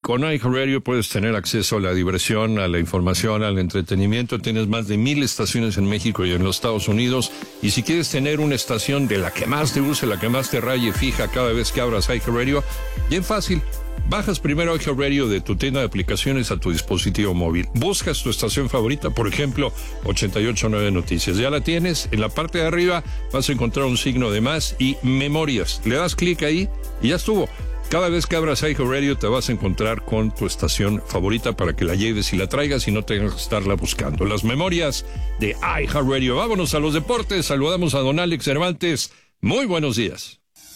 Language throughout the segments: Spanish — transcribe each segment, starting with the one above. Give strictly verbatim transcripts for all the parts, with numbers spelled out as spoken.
con iHeartRadio puedes tener acceso a la diversión, a la información, al entretenimiento. Tienes más de mil estaciones en México y en los Estados Unidos. Y si quieres tener una estación de la que más te use, la que más te raye fija cada vez que abras iHeartRadio, bien fácil. Bajas primero iHeartRadio de tu tienda de aplicaciones a tu dispositivo móvil. Buscas tu estación favorita, por ejemplo, ochenta y ocho punto nueve Noticias. Ya la tienes. En la parte de arriba vas a encontrar un signo de más y memorias. Le das clic ahí y ya estuvo. Cada vez que abras iHeartRadio te vas a encontrar con tu estación favorita para que la lleves y la traigas y no tengas que estarla buscando. Las memorias de iHeartRadio. Vámonos a los deportes. Saludamos a don Alex Cervantes. Muy buenos días.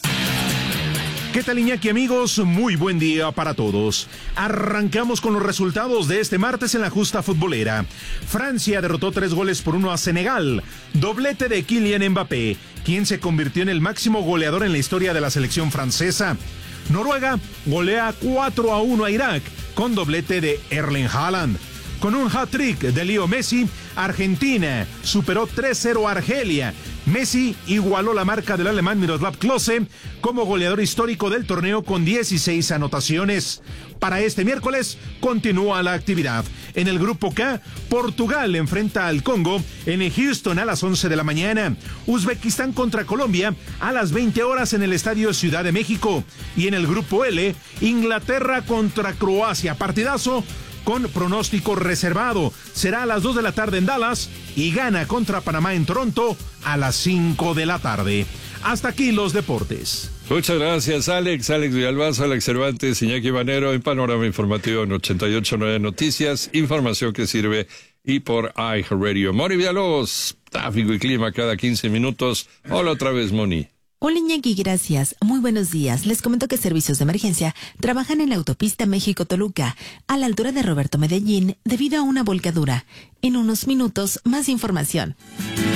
¿Qué tal, Iñaki, amigos? Muy buen día para todos. Arrancamos con los resultados de este martes en la justa futbolera. Francia derrotó tres goles por uno a Senegal. Doblete de Kylian Mbappé, quien se convirtió en el máximo goleador en la historia de la selección francesa. Noruega golea cuatro a uno a Irak, con doblete de Erling Haaland. Con un hat-trick de Leo Messi, Argentina superó tres cero a Argelia. Messi igualó la marca del alemán Miroslav Klose como goleador histórico del torneo con dieciséis anotaciones. Para este miércoles continúa la actividad. En el grupo K, Portugal enfrenta al Congo en Houston a las once de la mañana. Uzbekistán contra Colombia a las veinte horas en el Estadio Ciudad de México. Y en el grupo L, Inglaterra contra Croacia. Partidazo con pronóstico reservado. Será a las dos de la tarde en Dallas y Ghana contra Panamá en Toronto a las cinco de la tarde. Hasta aquí los deportes. Muchas gracias, Alex. Alex Villalbazo, Alex Cervantes, Iñaki Manero en Panorama Informativo en ochenta y ocho punto nueve Noticias. Información que sirve y por iHeartRadio. Moni Villalobos, tráfico y clima cada quince minutos. Hola otra vez, Moni. Hola, Iñaki, gracias. Muy buenos días. Les comento que servicios de emergencia trabajan en la autopista México-Toluca, a la altura de Roberto Medellín, debido a una volcadura. En unos minutos, más información.